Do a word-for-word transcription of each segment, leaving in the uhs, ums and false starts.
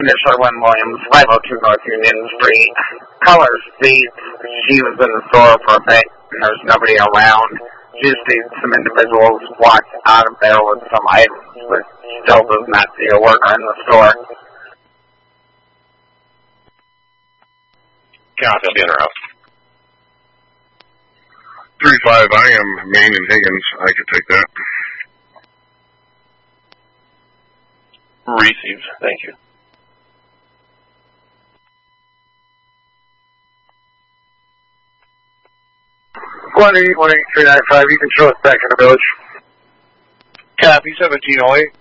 Commissioner Lynn Williams, five oh two North Union Street. Caller states she was in the store for a bit and there's nobody around. She sees some individuals walk out of there with some items, but still does not see a worker in the store. Copy, I'll be in her house. three five, I am Maine and Higgins. I could take that. Received, thank you. one eight one eight three nine five, you can show us back in the village. Copy, seventeen oh eight.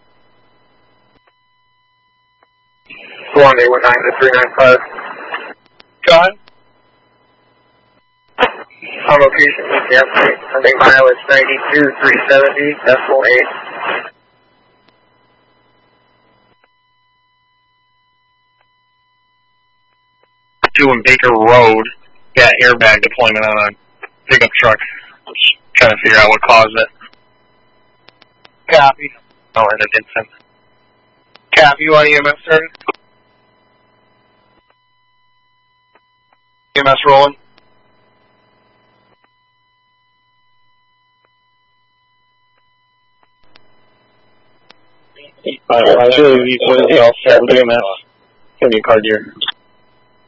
one eight one nine to three nine five. Go ahead. On location, E T F, I think mileage ninety-two three seventy, decimal eight. Doing Baker Road, got airbag deployment on a pickup truck. Just trying to figure out what caused it. Copy. Oh, and it did send. Copy, you want E M S started? E M S rolling. Alright, Julie, you all set with E M S. Give me a card here.